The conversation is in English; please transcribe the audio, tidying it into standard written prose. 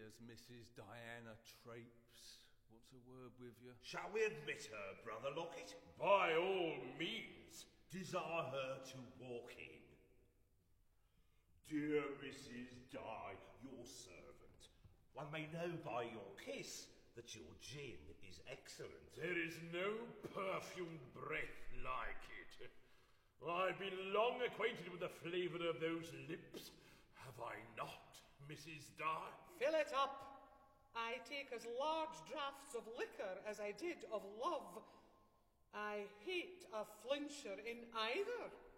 appears Mrs. Diana Trapes wants a word with you. Shall we admit her, Brother Lockett? By all means. Desire her to walk in. Dear Mrs. Di, Your servant. One may know by your kiss that your gin is excellent. there is no perfumed breath like it. I've been long acquainted with the flavour of those lips. Have I not, Mrs. Di? Fill it up. I take as large draughts of liquor as I did of love. I hate a flincher in either.